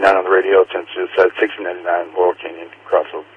$8.99 on the radio since it said $16.99 Laurel Canyon crossover.